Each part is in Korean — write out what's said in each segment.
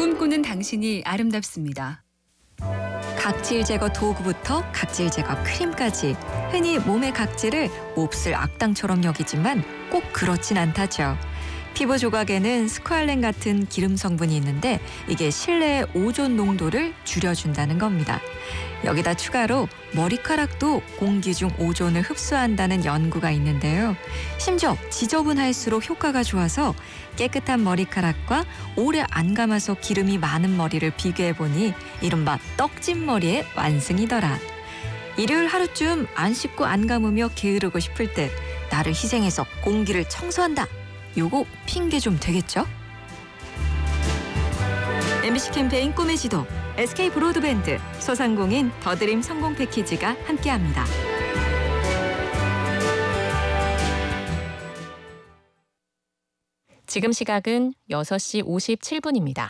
꿈꾸는 당신이 아름답습니다. 각질 제거 도구부터 각질 제거 크림까지 흔히 몸의 각질을 몹쓸 악당처럼 여기지만 꼭 그렇진 않다죠. 피부 조각에는 스쿠알렌 같은 기름 성분이 있는데 이게 실내의 오존 농도를 줄여준다는 겁니다. 여기다 추가로 머리카락도 공기 중 오존을 흡수한다는 연구가 있는데요. 심지어 지저분할수록 효과가 좋아서 깨끗한 머리카락과 오래 안 감아서 기름이 많은 머리를 비교해보니 이른바 떡진 머리의 완승이더라. 일요일 하루쯤 안 씻고 안 감으며 게으르고 싶을 때 나를 희생해서 공기를 청소한다. 요거 핑계 좀 되겠죠? MBC 캠페인 꿈의 지도, SK 브로드밴드, 소상공인 더드림 성공 패키지가 함께합니다. 지금 시각은 6시 57분입니다.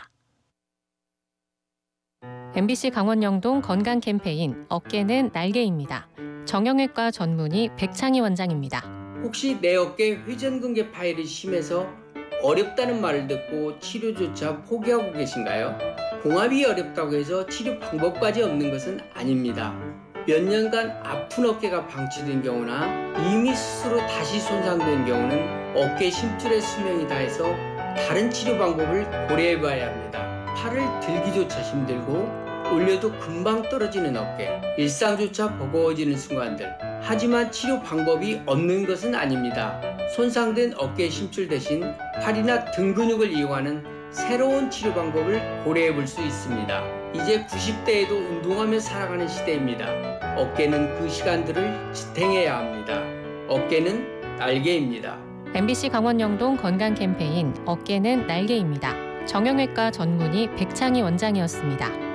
MBC 강원영동 건강 캠페인 어깨는 날개입니다. 정형외과 전문의 백창희 원장입니다. 혹시 내 어깨 회전근개 파열이 심해서 어렵다는 말을 듣고 치료조차 포기하고 계신가요? 봉합이 어렵다고 해서 치료 방법까지 없는 것은 아닙니다. 몇 년간 아픈 어깨가 방치된 경우나 이미 스스로 다시 손상된 경우는 어깨 심줄의 수명이 다해서 다른 치료 방법을 고려해봐야 합니다. 팔을 들기조차 힘들고 올려도 금방 떨어지는 어깨, 일상조차 버거워지는 순간들. 하지만 치료 방법이 없는 것은 아닙니다. 손상된 어깨 심줄 대신 팔이나 등 근육을 이용하는 새로운 치료 방법을 고려해 볼 수 있습니다. 이제 90대에도 운동하며 살아가는 시대입니다. 어깨는 그 시간들을 지탱해야 합니다. 어깨는 날개입니다. MBC 강원영동 건강 캠페인 어깨는 날개입니다. 정형외과 전문의 백창희 원장이었습니다.